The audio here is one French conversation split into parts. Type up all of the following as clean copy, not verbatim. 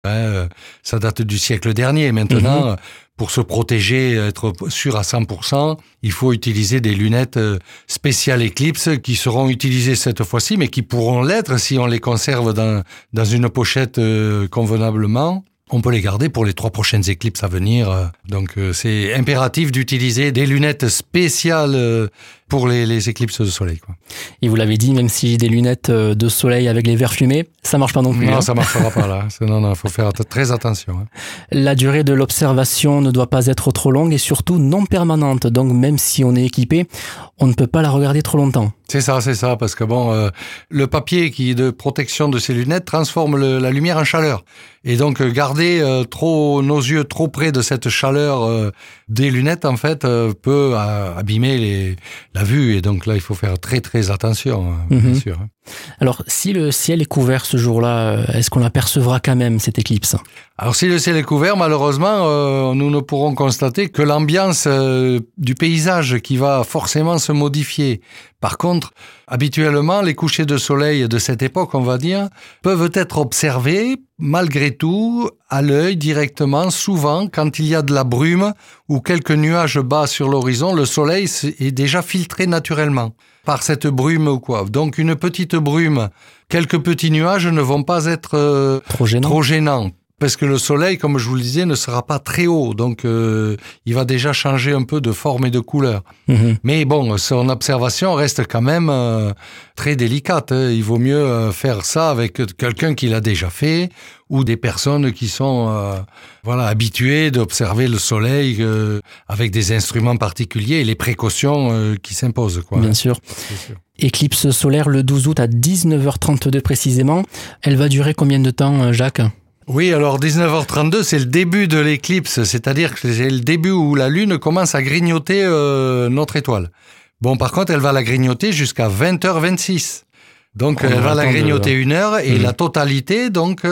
Ça date du siècle dernier. Maintenant, pour se protéger, être sûr à 100%, il faut utiliser des lunettes spéciales Eclipse qui seront utilisées cette fois-ci, mais qui pourront l'être si on les conserve dans une pochette convenablement. On peut les garder pour les 3 prochaines éclipses à venir. Donc, c'est impératif d'utiliser des lunettes spéciales pour les éclipses de soleil, quoi. Et vous l'avez dit, même si j'ai des lunettes de soleil avec les verres fumés, ça marche pas non plus. Non, ça marchera pas là. Non, faut faire très attention. La durée de l'observation ne doit pas être trop longue et surtout non permanente. Donc, même si on est équipé, on ne peut pas la regarder trop longtemps. C'est ça, parce que le papier de protection de ces lunettes transforme la lumière en chaleur. Et donc, garder nos yeux trop près de cette chaleur des lunettes, en fait, peut abîmer la vue. Et donc là, il faut faire très, très attention, bien sûr. Alors, si le ciel est couvert ce jour-là, est-ce qu'on apercevra quand même cette éclipse ? Alors, si le ciel est couvert, malheureusement, nous ne pourrons constater que l'ambiance du paysage qui va forcément se modifier. Par contre, habituellement, les couchers de soleil de cette époque, on va dire, peuvent être observés, malgré tout, à l'œil directement. Souvent, quand il y a de la brume ou quelques nuages bas sur l'horizon, le soleil est déjà filtré naturellement par cette brume ou quoi. Donc, une petite brume, quelques petits nuages ne vont pas être trop gênants. Parce que le soleil, comme je vous le disais, ne sera pas très haut. Donc, il va déjà changer un peu de forme et de couleur. Mais bon, son observation reste quand même très délicate. Il vaut mieux faire ça avec quelqu'un qui l'a déjà fait ou des personnes qui sont habituées d'observer le soleil avec des instruments particuliers et les précautions qui s'imposent, quoi. Bien sûr. Éclipse solaire le 12 août à 19h32 précisément. Elle va durer combien de temps, Jacques ? Oui, alors 19h32, c'est le début de l'éclipse, c'est-à-dire que c'est le début où la Lune commence à grignoter notre étoile. Bon, par contre, elle va la grignoter jusqu'à 20h26. Donc, elle va la grignoter 1 heure et la totalité, donc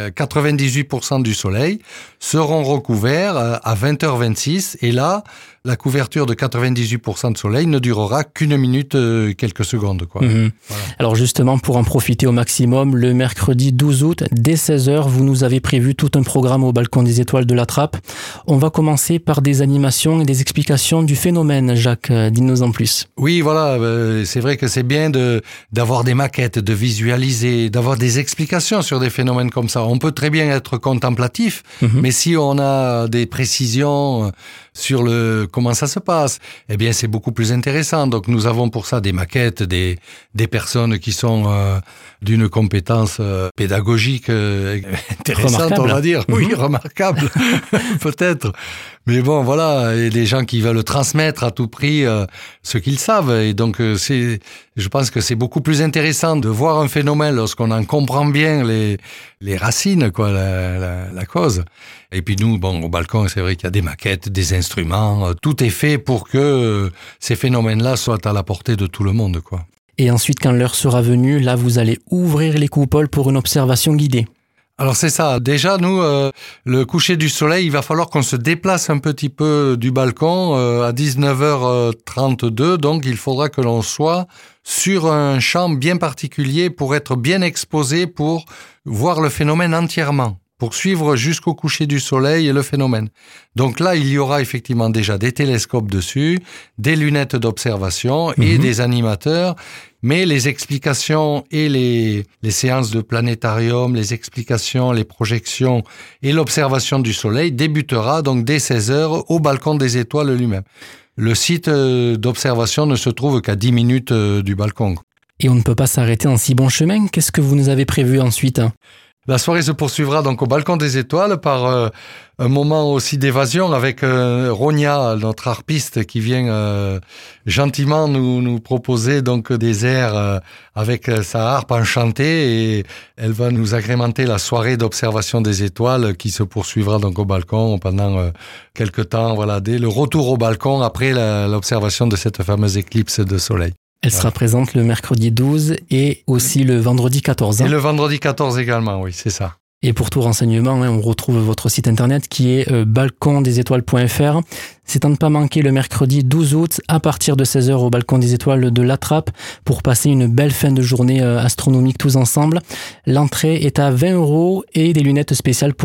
98% du soleil, seront recouverts à 20h26. Et là, la couverture de 98% de soleil ne durera qu'1 minute, quelques secondes, quoi. Voilà. Alors justement, pour en profiter au maximum, le mercredi 12 août, dès 16h, vous nous avez prévu tout un programme au balcon des étoiles de la Trappe. On va commencer par des animations et des explications du phénomène. Jacques, dis-nous en plus. Oui, voilà, c'est vrai que c'est bien d'avoir des maquettes, de visualiser, d'avoir des explications sur des phénomènes comme ça. On peut très bien être contemplatif, mais si on a des précisions sur comment ça se passe, eh bien c'est beaucoup plus intéressant. Donc nous avons pour ça des maquettes, des personnes qui sont d'une compétence pédagogique intéressante, on va dire. Oui, remarquable, peut-être. Mais bon, voilà, et les gens qui veulent transmettre à tout prix ce qu'ils savent. Et donc, je pense que c'est beaucoup plus intéressant de voir un phénomène lorsqu'on en comprend bien les racines, quoi, la cause. Et puis nous, bon, au balcon, c'est vrai qu'il y a des maquettes, des instruments, tout est fait pour que ces phénomènes-là soient à la portée de tout le monde, quoi. Et ensuite, quand l'heure sera venue, là, vous allez ouvrir les coupoles pour une observation guidée. Alors c'est ça, déjà nous, le coucher du soleil, il va falloir qu'on se déplace un petit peu du balcon à 19h32, donc il faudra que l'on soit sur un champ bien particulier pour être bien exposé pour voir le phénomène entièrement, pour suivre jusqu'au coucher du soleil le phénomène. Donc là, il y aura effectivement déjà des télescopes dessus, des lunettes d'observation et des animateurs. Mais les explications et les séances de planétarium, les explications, les projections et l'observation du soleil débutera donc dès 16h au balcon des étoiles lui-même. Le site d'observation ne se trouve qu'à 10 minutes du balcon. Et on ne peut pas s'arrêter en si bon chemin. Qu'est-ce que vous nous avez prévu ensuite ? La soirée se poursuivra donc au balcon des étoiles par un moment aussi d'évasion avec Ronia, notre harpiste, qui vient gentiment nous proposer donc des airs avec sa harpe enchantée, et elle va nous agrémenter la soirée d'observation des étoiles qui se poursuivra donc au balcon pendant quelques temps, voilà, dès le retour au balcon après l'observation de cette fameuse éclipse de soleil. Elle sera présente le mercredi 12 et aussi le vendredi 14. Et le vendredi 14 également, oui, c'est ça. Et pour tout renseignement, on retrouve votre site internet qui est balcondesétoiles.fr. C'est à ne pas manquer le mercredi 12 août à partir de 16h au Balcon des Étoiles de La Trappe pour passer une belle fin de journée astronomique tous ensemble. L'entrée est à 20 € et des lunettes spéciales pour